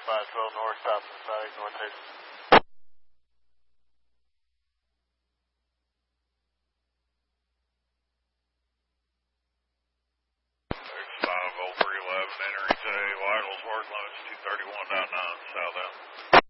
512 north, south and side, north Hastings. There's 50311 entering today, vitals work limits 231.9 southbound.